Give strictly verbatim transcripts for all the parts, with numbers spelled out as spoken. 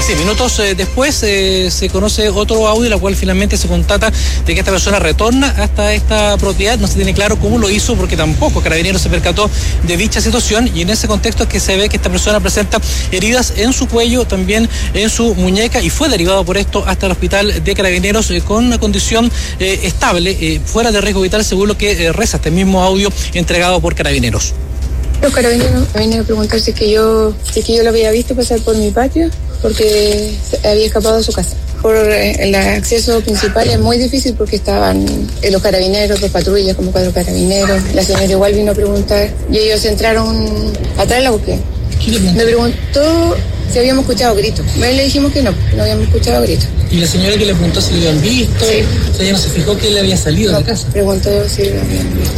Sí, minutos eh, después eh, se conoce otro audio, la cual finalmente se constata de que esta persona retorna hasta esta propiedad. No se tiene claro cómo lo hizo, porque tampoco Carabineros se percató de dicha situación, y en ese contexto es que se ve que esta persona presenta heridas en su cuello, también en su muñeca, y fue derivado por esto hasta el hospital de Carabineros eh, con una condición eh, estable, eh, fuera de riesgo vital, según lo que eh, reza este mismo audio entregado por Carabineros. Los carabineros me vienen a preguntar si es que yo, si es que yo lo había visto pasar por mi patio, porque había escapado de su casa. Por el acceso principal es muy difícil porque estaban los carabineros, dos patrullas, como cuatro carabineros. La señora igual vino a preguntar y ellos entraron atrás de la búsqueda. Me preguntó si habíamos escuchado gritos. Le dijimos que no, no habíamos escuchado gritos. ¿Y la señora que le preguntó si lo habían visto? Sí. O sea, ella no se fijó que él había salido no, de casa. Preguntó si lo habían visto.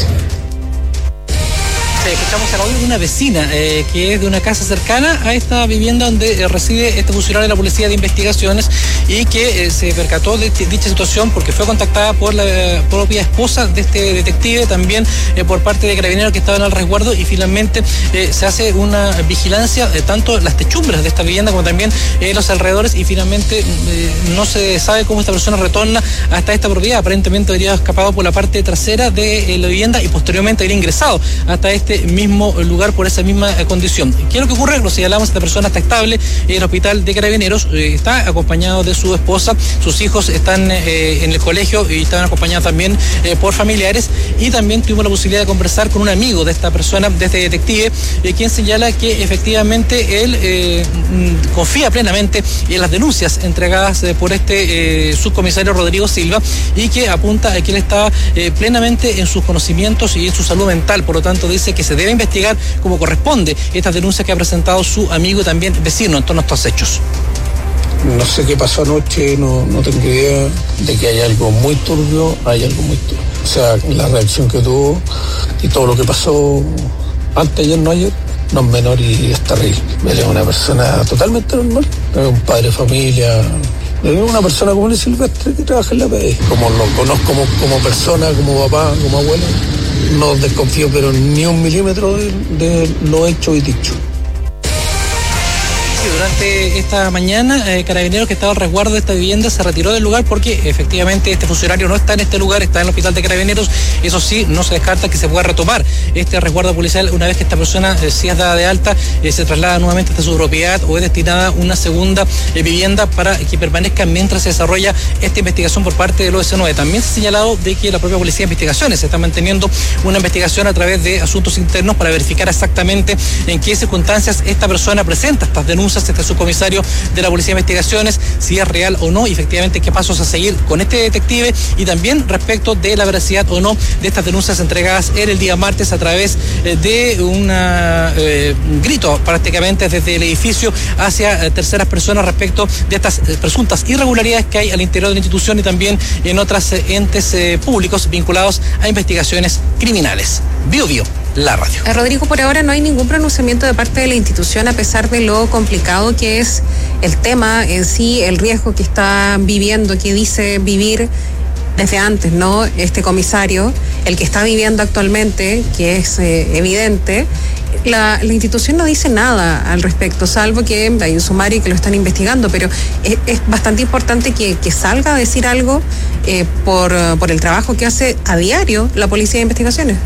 Escuchamos el audio de una vecina eh, que es de una casa cercana a esta vivienda donde eh, reside este funcionario de la Policía de Investigaciones, y que eh, se percató de t- dicha situación porque fue contactada por la eh, propia esposa de este detective, también eh, por parte de Carabineros que estaban al resguardo, y finalmente eh, se hace una vigilancia de tanto las techumbres de esta vivienda como también eh, los alrededores, y finalmente eh, no se sabe cómo esta persona retorna hasta esta propiedad. Aparentemente habría escapado por la parte trasera de eh, la vivienda y posteriormente habría ingresado hasta este mismo lugar por esa misma eh, condición. ¿Qué es lo que ocurre? Lo señalamos, esta persona está estable en el hospital de Carabineros, eh, está acompañado de su esposa, sus hijos están eh, en el colegio y están acompañados también eh, por familiares, y también tuvimos la posibilidad de conversar con un amigo de esta persona, de este detective, eh, quien señala que efectivamente él eh, confía plenamente en las denuncias entregadas eh, por este eh, subcomisario Rodrigo Silva, y que apunta a que él está eh, plenamente en sus conocimientos y en su salud mental. Por lo tanto, dice que se debe investigar como corresponde estas denuncias que ha presentado su amigo y también vecino en torno a estos hechos. No sé qué pasó anoche, no, no tengo idea de que hay algo muy turbio, hay algo muy turbio. O sea, la reacción que tuvo y todo lo que pasó antes, ayer, no ayer, no es menor y es terrible. Él es una persona totalmente normal, es un padre de familia, es una persona como el Silvestre que trabaja en la P D. Como lo conozco como, como persona, como papá, como abuelo, no desconfío pero ni un milímetro de, de lo hecho y dicho. Durante esta mañana, eh, Carabineros, que estaba al resguardo de esta vivienda, se retiró del lugar porque efectivamente este funcionario no está en este lugar, está en el hospital de Carabineros. Eso sí, no se descarta que se pueda retomar este resguardo policial una vez que esta persona, eh, si es dada de alta, eh, se traslada nuevamente hasta su propiedad o es destinada a una segunda eh, vivienda para que permanezca mientras se desarrolla esta investigación por parte del O S nueve. También se ha señalado de que la propia Policía de Investigaciones está manteniendo una investigación a través de asuntos internos para verificar exactamente en qué circunstancias esta persona presenta estas denuncias, este subcomisario de la Policía de Investigaciones, si es real o no, y efectivamente qué pasos a seguir con este detective, y también respecto de la veracidad o no de estas denuncias entregadas en el día martes a través eh, de un eh, grito prácticamente desde el edificio hacia eh, terceras personas respecto de estas eh, presuntas irregularidades que hay al interior de la institución y también en otros eh, entes eh, públicos vinculados a investigaciones criminales. Bio Bio, la radio. Rodrigo, por ahora no hay ningún pronunciamiento de parte de la institución, a pesar de lo complicado que es el tema en sí, el riesgo que está viviendo, que dice vivir desde antes, ¿no? Este comisario, el que está viviendo actualmente, que es eh, evidente. La, la institución no dice nada al respecto, salvo que hay un sumario y que lo están investigando, pero es, es bastante importante que, que salga a decir algo eh, por, por el trabajo que hace a diario la Policía de Investigaciones.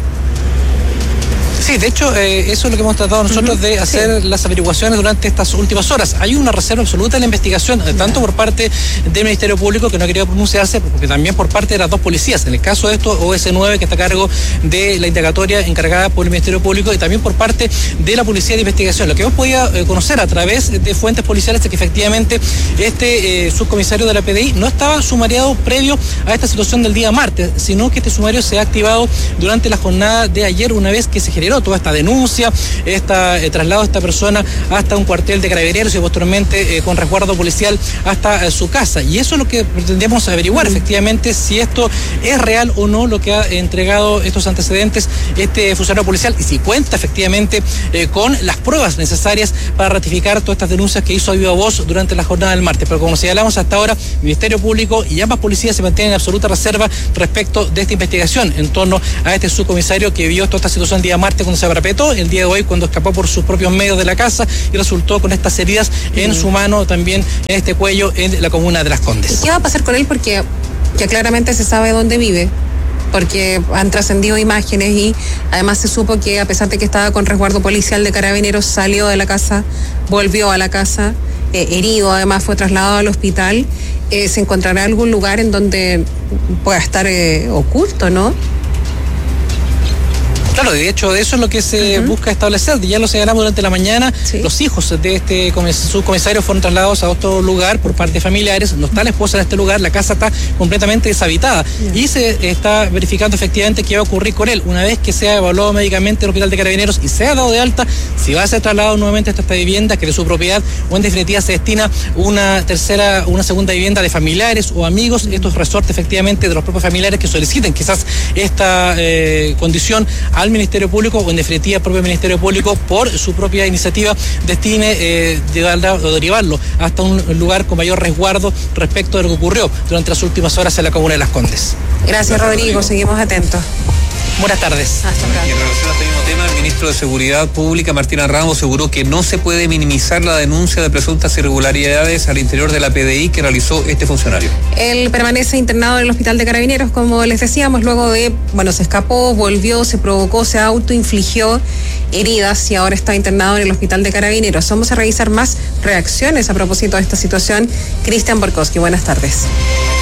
Sí, de hecho, eh, eso es lo que hemos tratado nosotros uh-huh. de hacer sí. las averiguaciones durante estas últimas horas. Hay una reserva absoluta en la investigación, uh-huh. tanto por parte del Ministerio Público, que no ha querido pronunciarse, porque también por parte de las dos policías. En el caso de esto, O S nueve, que está a cargo de la indagatoria encargada por el Ministerio Público, y también por parte de la Policía de Investigación. Lo que hemos podido eh, conocer a través de fuentes policiales es que efectivamente este eh, subcomisario de la P D I no estaba sumariado previo a esta situación del día martes, sino que este sumario se ha activado durante la jornada de ayer, una vez que se generó toda esta denuncia, este eh, traslado de esta persona hasta un cuartel de Carabineros y posteriormente eh, con resguardo policial hasta eh, su casa. Y eso es lo que pretendemos averiguar, mm. efectivamente, si esto es real o no, lo que ha entregado estos antecedentes este funcionario policial, y si cuenta efectivamente eh, con las pruebas necesarias para ratificar todas estas denuncias que hizo a viva voz durante la jornada del martes. Pero como señalamos hasta ahora, Ministerio Público y ambas policías se mantienen en absoluta reserva respecto de esta investigación en torno a este subcomisario que vio toda esta situación el día martes este cuando se parapetó, el día de hoy cuando escapó por sus propios medios de la casa y resultó con estas heridas en su mano, también en este cuello, en la comuna de Las Condes. ¿Y qué va a pasar con él? Porque ya claramente se sabe dónde vive, porque han trascendido imágenes y además se supo que a pesar de que estaba con resguardo policial de Carabineros, salió de la casa, volvió a la casa, eh, herido, además fue trasladado al hospital. Eh, ¿Se encontrará algún lugar en donde pueda estar eh, oculto, no? Claro, de hecho, eso es lo que se uh-huh. busca establecer. Ya lo señalamos durante la mañana. Sí. Los hijos de este subcomisario fueron trasladados a otro lugar por parte de familiares. No está la esposa en este lugar, la casa está completamente deshabitada. Uh-huh. Y se está verificando efectivamente qué va a ocurrir con él. Una vez que sea evaluado médicamente en el hospital de Carabineros y sea dado de alta, si va a ser trasladado nuevamente hasta esta vivienda, que de su propiedad, o en definitiva se destina una tercera, una segunda vivienda de familiares o amigos. Esto es resorte efectivamente de los propios familiares que soliciten quizás esta eh, condición al Ministerio Público, o en definitiva el propio Ministerio Público por su propia iniciativa destine eh, llevarla, o derivarlo hasta un lugar con mayor resguardo respecto de lo que ocurrió durante las últimas horas en la comuna de Las Condes. Gracias, Gracias Rodrigo. Rodrigo, seguimos atentos. Buenas tardes. Hasta acá. Y en relación a este mismo tema, el ministro de Seguridad Pública, Martín Ramos, aseguró que no se puede minimizar la denuncia de presuntas irregularidades al interior de la P D I que realizó este funcionario. Él permanece internado en el hospital de Carabineros, como les decíamos, luego de, bueno, se escapó, volvió, se provocó, se autoinfligió heridas y ahora está internado en el hospital de Carabineros. Vamos a revisar más reacciones a propósito de esta situación. Cristian Borkowski, buenas tardes.